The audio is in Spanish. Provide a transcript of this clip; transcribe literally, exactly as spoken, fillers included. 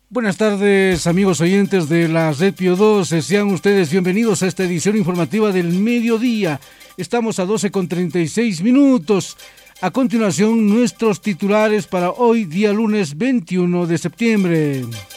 Buenas tardes, amigos oyentes de la Red Pío doce. Sean ustedes bienvenidos a esta edición informativa del mediodía. Estamos a doce con treinta y seis minutos. A continuación, nuestros titulares para hoy, día lunes veintiuno de septiembre.